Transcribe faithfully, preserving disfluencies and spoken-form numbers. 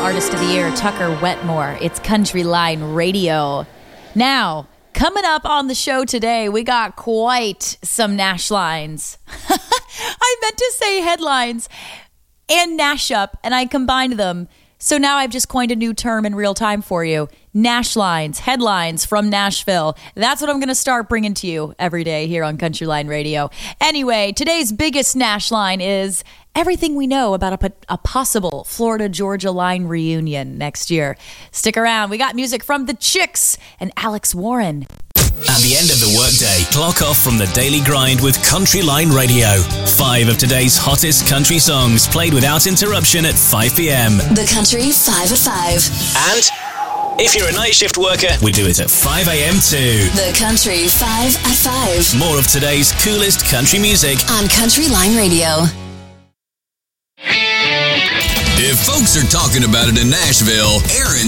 Artist of the Year, Tucker Wetmore. It's Country Line Radio. Now, coming up on the show today, we got quite some Nash lines. I meant to say headlines and Nash up, and I combined them. So now I've just coined a new term in real time for you. Nash lines, headlines from Nashville. That's what I'm going to start bringing to you every day here on Country Line Radio. Anyway, today's biggest Nash line is everything we know about a, a possible Florida-Georgia line reunion next year. Stick around. We got music from The Chicks and Alex Warren. At the end of the workday, clock off from the daily grind with Country Line Radio. Five of today's hottest country songs played without interruption at five p.m. The Country five at five. And if you're a night shift worker, we do it at five a.m. too. The Country five at five. More of today's coolest country music on Country Line Radio. If folks are talking about it in Nashville, Aaron